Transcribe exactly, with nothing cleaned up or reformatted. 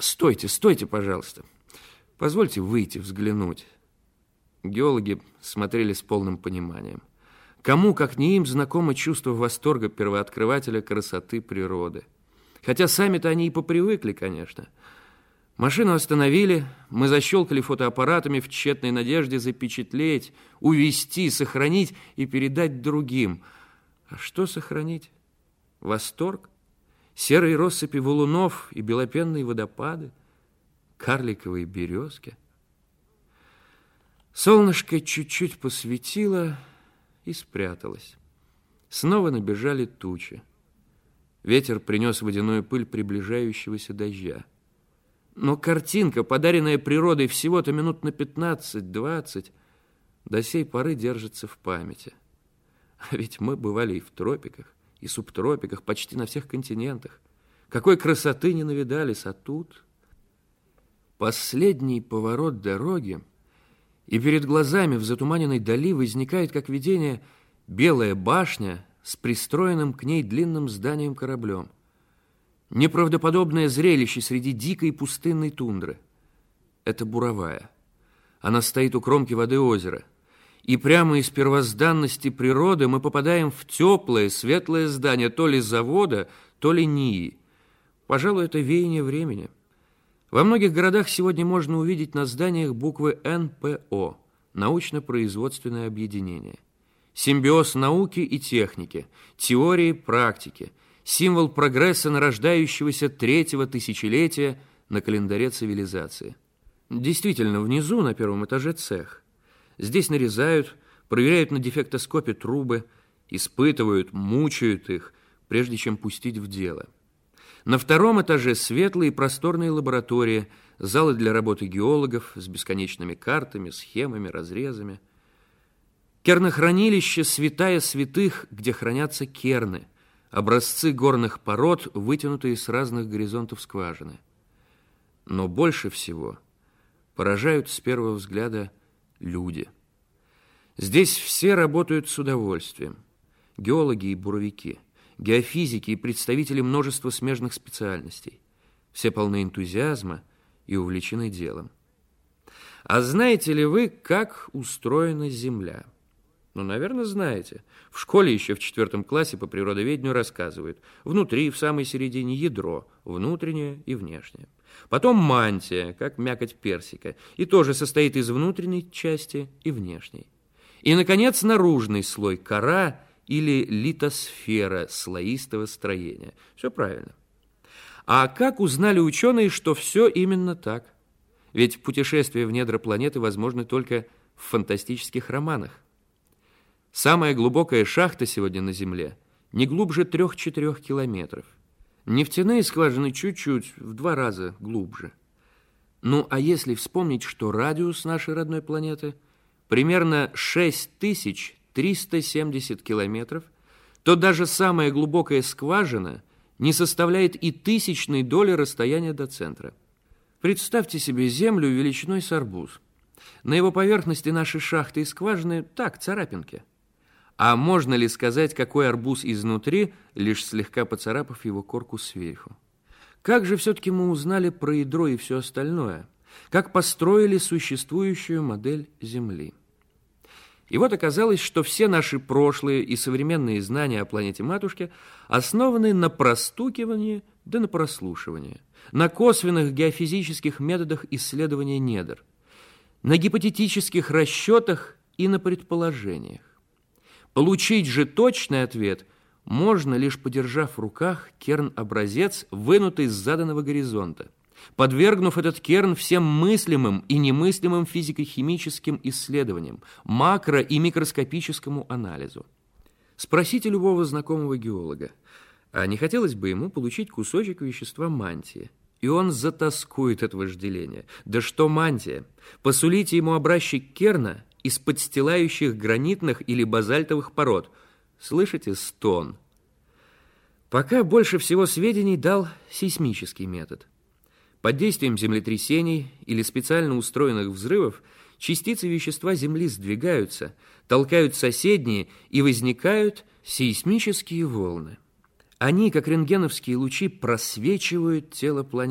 Стойте, стойте, пожалуйста. Позвольте выйти, взглянуть. Геологи смотрели с полным пониманием. Кому, как не им, знакомо чувство восторга первооткрывателя красоты природы. Хотя сами-то они и попривыкли, конечно. Машину остановили, мы защелкали фотоаппаратами в тщетной надежде запечатлеть, увезти, сохранить и передать другим. А что сохранить? Восторг? Серые россыпи валунов и белопенные водопады? Карликовые березки? Солнышко чуть-чуть посветило и спряталось. Снова набежали тучи. Ветер принес водяную пыль приближающегося дождя. Но картинка, подаренная природой всего-то минут на пятнадцать-двадцать, до сей поры держится в памяти. А ведь мы бывали и в тропиках, и субтропиках, почти на всех континентах. Какой красоты не навидались, а тут... Последний поворот дороги, и перед глазами в затуманенной дали возникает, как видение, белая башня с пристроенным к ней длинным зданием-кораблем. Неправдоподобное зрелище среди дикой пустынной тундры. Это буровая. Она стоит у кромки воды озера. И прямо из первозданности природы мы попадаем в теплое, светлое здание то ли завода, то ли НИИ. Пожалуй, это веяние времени. Во многих городах сегодня можно увидеть на зданиях буквы эн пэ о – научно-производственное объединение. Симбиоз науки и техники, теории и практики, символ прогресса нарождающегося третьего тысячелетия на календаре цивилизации. Действительно, внизу, на первом этаже, цех. Здесь нарезают, проверяют на дефектоскопе трубы, испытывают, мучают их, прежде чем пустить в дело. На втором этаже светлые и просторные лаборатории, залы для работы геологов с бесконечными картами, схемами, разрезами. Кернохранилище – святая святых, где хранятся керны, образцы горных пород, вытянутые с разных горизонтов скважины. Но больше всего поражают с первого взгляда люди. Здесь все работают с удовольствием. Геологи и буровики, геофизики и представители множества смежных специальностей. Все полны энтузиазма и увлечены делом. А знаете ли вы, как устроена Земля? Ну, наверное, знаете. В школе еще в четвертом классе по природоведению рассказывают. Внутри, в самой середине, ядро, внутреннее и внешнее. Потом мантия, как мякоть персика, и тоже состоит из внутренней части и внешней. И, наконец, наружный слой, кора или литосфера слоистого строения. Все правильно. А как узнали ученые, что все именно так? Ведь путешествия в недра планеты возможны только в фантастических романах. Самая глубокая шахта сегодня на Земле не глубже трех-четырех километров. Нефтяные скважины чуть-чуть, в два раза глубже. Ну, а если вспомнить, что радиус нашей родной планеты примерно шесть тысяч триста семьдесят километров, то даже самая глубокая скважина не составляет и тысячной доли расстояния до центра. Представьте себе Землю величиной с арбуз. На его поверхности наши шахты и скважины так, царапинки. А можно ли сказать, какой арбуз изнутри, лишь слегка поцарапав его корку сверху? Как же все-таки мы узнали про ядро и все остальное? Как построили существующую модель Земли? И вот оказалось, что все наши прошлые и современные знания о планете-матушке основаны на простукивании да на прослушивании, на косвенных геофизических методах исследования недр, на гипотетических расчетах и на предположениях. Получить же точный ответ можно, лишь подержав в руках керн-образец, вынутый с заданного горизонта, подвергнув этот керн всем мыслимым и немыслимым физико-химическим исследованиям, макро- и микроскопическому анализу. Спросите любого знакомого геолога, а не хотелось бы ему получить кусочек вещества мантии? И он затоскует от вожделения. Да что мантия? Посулите ему образчик керна из подстилающих гранитных или базальтовых пород. Слышите стон? Пока больше всего сведений дал сейсмический метод. Под действием землетрясений или специально устроенных взрывов частицы вещества Земли сдвигаются, толкают соседние, и возникают сейсмические волны. Они, как рентгеновские лучи, просвечивают тело планеты.